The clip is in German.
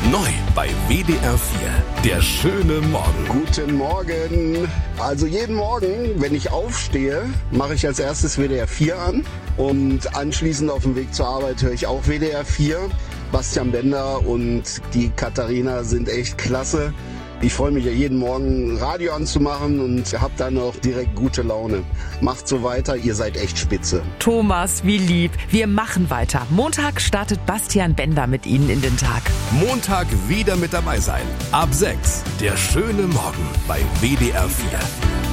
Neu bei WDR 4. Der schöne Morgen. Guten Morgen. Also jeden Morgen, wenn ich aufstehe, mache ich als erstes WDR 4 an. Und anschließend auf dem Weg zur Arbeit höre ich auch WDR 4. Bastian Bender und die Katharina sind echt klasse. Ich freue mich ja jeden Morgen Radio anzumachen und habe dann auch direkt gute Laune. Macht so weiter, ihr seid echt spitze. Thomas, wie lieb. Wir machen weiter. Montag startet Bastian Bender mit Ihnen in den Tag. Montag wieder mit dabei sein. Ab 6. Der schöne Morgen bei WDR 4.